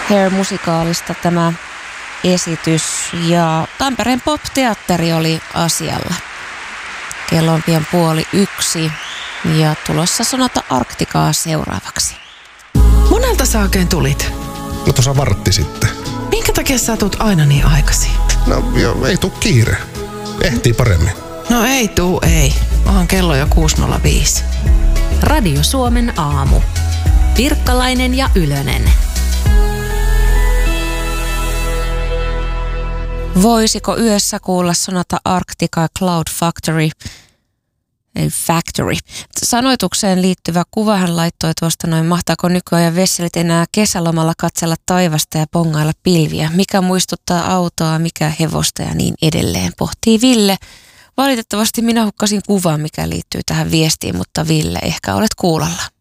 Hair-musikaalista tämä esitys ja Tampereen Pop-teatteri oli asialla. Kello on pian 12:30 ja tulossa Sonata Arcticaa seuraavaksi. Monelta sä oikein tulit? No tuossa vartti sitten. Minkä takia sä tuut aina niin aikaisin? No joo, ei tuu kiire. Ehtii paremmin. No ei. Onhan kello jo 6.05. Radio Suomen aamu. Pirkkalainen ja Ylönen. Voisiko yössä kuulla Sonata Arctica Cloud Factory? Sanoitukseen liittyvä kuva hän laittoi tuosta noin, mahtaako nykyajan vesselit enää kesälomalla katsella taivasta ja pongailla pilviä? Mikä muistuttaa autoa, mikä hevosta ja niin edelleen, pohtii Ville. Valitettavasti minä hukkasin kuvan, mikä liittyy tähän viestiin, mutta Ville, ehkä olet kuulolla.